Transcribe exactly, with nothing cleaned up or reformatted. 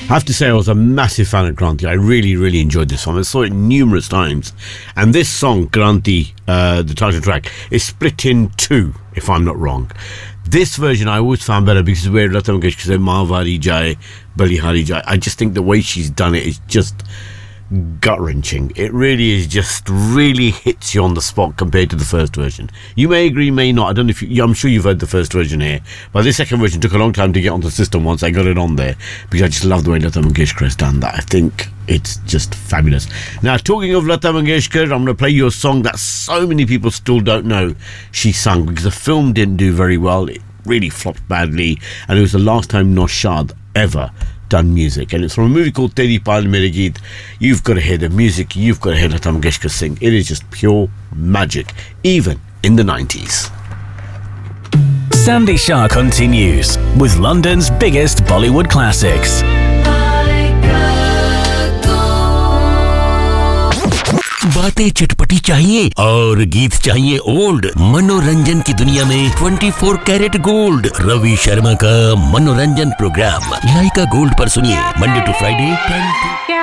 I have to say I was a massive fan of Kranti. I really, really enjoyed this song. I saw it numerous times. And this song, Kranti, uh, the title track, is split in two, if I'm not wrong. This version I always found better because where Lata Mangeshkar said Mahavari Jai, Balihari Jai. I just think the way she's done it is just gut-wrenching. It really is just really hits you on the spot compared to the first version. You may agree, may not. I don't know if you, I'm sure you've heard the first version here, but this second version took a long time to get on the system once I got it on there, because I just love the way Lata Mangeshkar has done that. I think it's just fabulous. Now, talking of Lata Mangeshkar, I'm going to play you a song that so many people still don't know she sung, because the film didn't do very well. It really flopped badly, and it was the last time Naushad ever done music, and it's from a movie called Teri Paal Mere Geet. You've got to hear the music, you've got to hear Lata Mangeshkar sing. It is just pure magic, even in the nineties. Sandy Shah continues with London's biggest Bollywood classics. बातें चटपटी चाहिए और गीत चाहिए old. मनोरंजन की दुनिया में चौबीस कैरेट गोल्ड, रवि शर्मा का मनोरंजन प्रोग्राम लाइका गोल्ड पर सुनिए मंडे टू फ्राइडे टेन